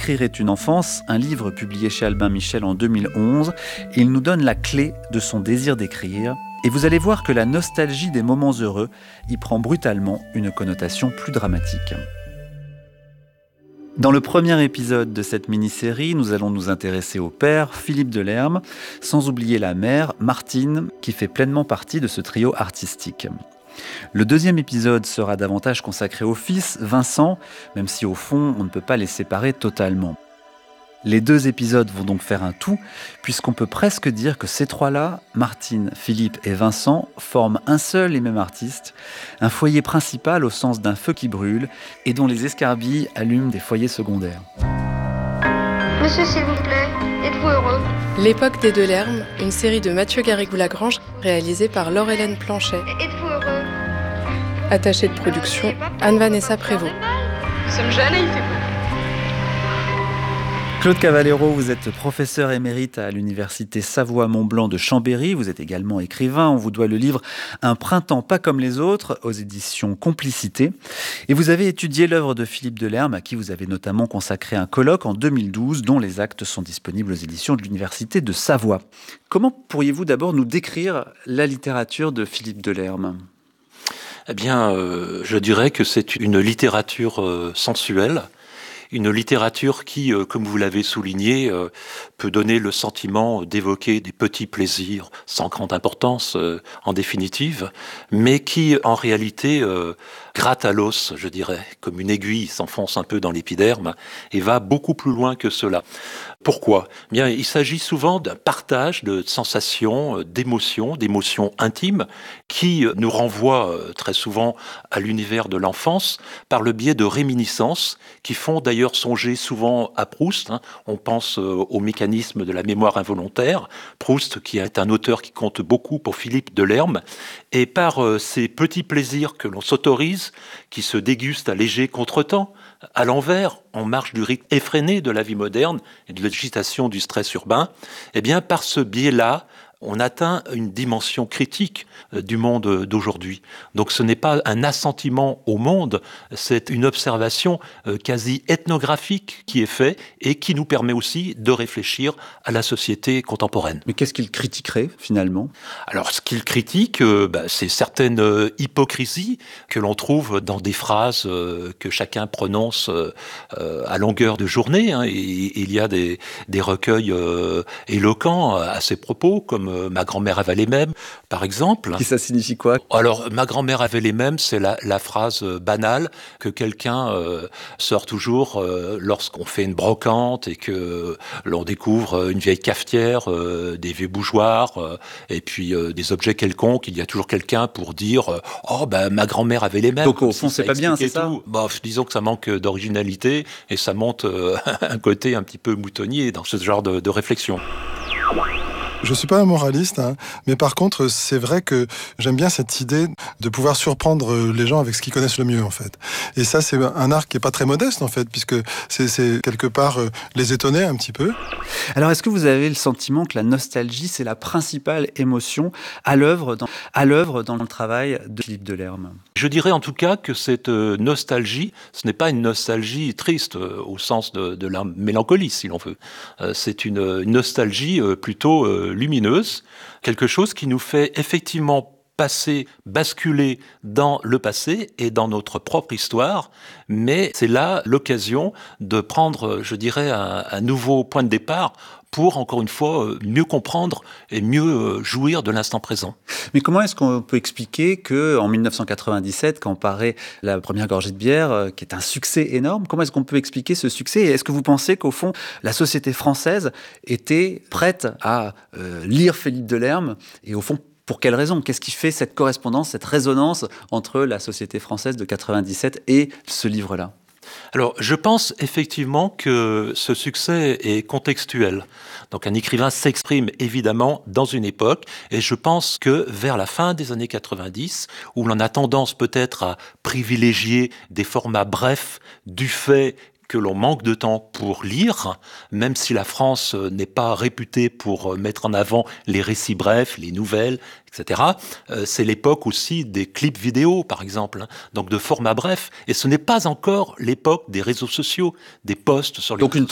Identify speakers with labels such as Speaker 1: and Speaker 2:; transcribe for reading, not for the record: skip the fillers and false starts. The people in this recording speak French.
Speaker 1: Écrire est une enfance, un livre publié chez Albin Michel en 2011. Il nous donne la clé de son désir d'écrire. Et vous allez voir que la nostalgie des moments heureux y prend brutalement une connotation plus dramatique. Dans le premier épisode de cette mini-série, nous allons nous intéresser au père, Philippe Delerme, sans oublier la mère, Martine, qui fait pleinement partie de ce trio artistique. Le deuxième épisode sera davantage consacré au fils, Vincent, même si au fond, on ne peut pas les séparer totalement. Les deux épisodes vont donc faire un tout, puisqu'on peut presque dire que ces trois-là, Martine, Philippe et Vincent, forment un seul et même artiste, un foyer principal au sens d'un feu qui brûle et dont les escarbilles allument des foyers secondaires.
Speaker 2: Monsieur, s'il vous plaît, êtes-vous heureux ?
Speaker 3: L'époque des Delerme, une série de Mathieu Garrigou-Lagrange réalisée par Laure-Hélène Planchet.
Speaker 2: Êtes-vous heureux ?
Speaker 3: Attachée de production, Anne-Vanessa Prévost.
Speaker 4: Nous sommes jeunes et il fait beau.
Speaker 1: Claude Cavallero, vous êtes professeur émérite à l'université Savoie-Mont-Blanc de Chambéry. Vous êtes également écrivain. On vous doit le livre « Un printemps pas comme les autres » aux éditions Complicité. Et vous avez étudié l'œuvre de Philippe Delerme, à qui vous avez notamment consacré un colloque en 2012, dont les actes sont disponibles aux éditions de l'université de Savoie. Comment pourriez-vous d'abord nous décrire la littérature de Philippe Delerme ?
Speaker 5: Eh bien, je dirais que c'est une littérature sensuelle. Une littérature qui, comme vous l'avez souligné, peut donner le sentiment d'évoquer des petits plaisirs sans grande importance, en définitive, mais qui, en réalité, gratte à l'os, je dirais, comme une aiguille s'enfonce un peu dans l'épiderme et va beaucoup plus loin que cela. Pourquoi ? Bien, il s'agit souvent d'un partage de sensations, d'émotions intimes qui nous renvoient très souvent à l'univers de l'enfance par le biais de réminiscences qui font d'ailleurs songer souvent à Proust. On pense au mécanisme de la mémoire involontaire. Proust, qui est un auteur qui compte beaucoup pour Philippe Delerme, et par ces petits plaisirs que l'on s'autorise, qui se dégustent à léger contretemps, à l'envers, en marge du rythme effréné de la vie moderne et de l'agitation du stress urbain, eh bien, par ce biais-là, on atteint une dimension critique du monde d'aujourd'hui. Donc ce n'est pas un assentiment au monde, c'est une observation quasi ethnographique qui est faite et qui nous permet aussi de réfléchir à la société contemporaine.
Speaker 1: Mais qu'est-ce qu'il critiquerait finalement ?
Speaker 5: Alors ce qu'il critique, c'est certaines hypocrisies que l'on trouve dans des phrases que chacun prononce à longueur de journée. Et il y a des recueils éloquents à ces propos, comme Ma grand-mère avait les mêmes, par exemple.
Speaker 1: Et ça signifie quoi ?
Speaker 5: Alors, ma grand-mère avait les mêmes, c'est la phrase banale que quelqu'un sort toujours lorsqu'on fait une brocante et que l'on découvre une vieille cafetière, des vieux bougeoirs, et puis des objets quelconques. Il y a toujours quelqu'un pour dire « Oh, ma grand-mère avait les mêmes ».
Speaker 1: Donc, au fond, c'est pas bien, c'est ça ?
Speaker 5: Disons que ça manque d'originalité et ça monte un côté un petit peu moutonnier dans ce genre de réflexion.
Speaker 6: Je suis pas un moraliste, mais par contre, c'est vrai que j'aime bien cette idée de pouvoir surprendre les gens avec ce qu'ils connaissent le mieux, en fait. Et ça, c'est un art qui est pas très modeste, en fait, puisque c'est quelque part les étonner un petit peu.
Speaker 1: Alors, est-ce que vous avez le sentiment que la nostalgie, c'est la principale émotion à l'œuvre dans le travail de Philippe Delerme ?
Speaker 5: Je dirais en tout cas que cette nostalgie, ce n'est pas une nostalgie triste au sens de la mélancolie, si l'on veut. C'est une nostalgie plutôt lumineuse, quelque chose qui nous fait effectivement basculer dans le passé et dans notre propre histoire, mais c'est là l'occasion de prendre, je dirais, un nouveau point de départ pour, encore une fois, mieux comprendre et mieux jouir de l'instant présent.
Speaker 1: Mais comment est-ce qu'on peut expliquer qu'en 1997, quand paraît La première gorgée de bière, qui est un succès énorme, comment est-ce qu'on peut expliquer ce succès ? Et est-ce que vous pensez qu'au fond, la société française était prête à lire Philippe Delerme ? Et au fond, pour quelle raison ? Qu'est-ce qui fait cette correspondance, cette résonance entre la société française de 97 et ce livre-là ?
Speaker 5: Alors, je pense effectivement que ce succès est contextuel. Donc, un écrivain s'exprime évidemment dans une époque, et je pense que vers la fin des années 90, où l'on a tendance peut-être à privilégier des formats brefs du fait que l'on manque de temps pour lire, même si la France n'est pas réputée pour mettre en avant les récits brefs, les nouvelles, etc. C'est l'époque aussi des clips vidéo, par exemple, donc de format bref. Et ce n'est pas encore l'époque des réseaux sociaux, des posts sur les réseaux sociaux.
Speaker 1: Donc une